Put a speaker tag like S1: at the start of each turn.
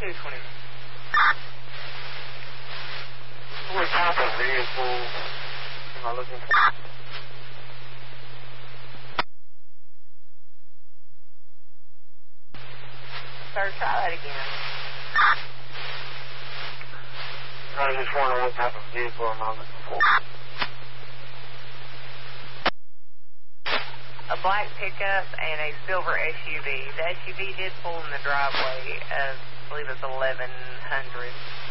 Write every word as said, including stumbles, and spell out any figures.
S1: two twenty.
S2: What type of vehicle am I looking for?
S1: Sir, try that again.
S2: I just wonder what type of vehicle am I looking for.
S1: A black pickup and a silver S U V. The S U V did pull in the driveway of, I believe it's eleven hundred.